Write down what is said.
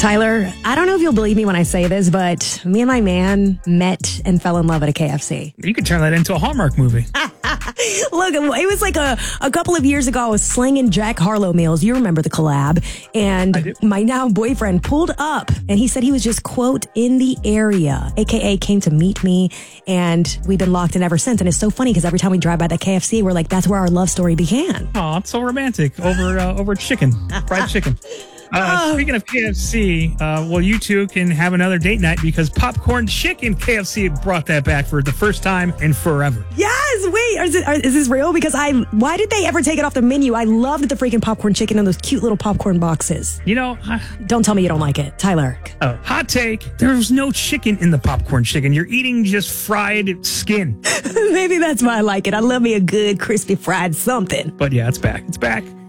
Tyler, I don't know if you'll believe me when I say this, but me and my man met and fell in love at a KFC. You could turn that into a Hallmark movie. Look, it was like a couple of years ago. I was slinging Jack Harlow meals. You remember the collab. And my now boyfriend pulled up and he said he was just, quote, in the area, AKA came to meet me. And we've been locked in ever since. And it's so funny because every time we drive by the KFC, we're like, that's where our love story began. Oh, it's so romantic. Over chicken, fried chicken. Speaking of KFC, well, you two can have another date night because Popcorn Chicken KFC brought that back for the first time in forever. Yes, wait, is this real? Because why did they ever take it off the menu? I loved the freaking popcorn chicken in those cute little popcorn boxes. You know, don't tell me you don't like it, Tyler. Oh, hot take. There's no chicken in the popcorn chicken. You're eating just fried skin. Maybe that's why I like it. I love me a good crispy fried something. But yeah, it's back. It's back.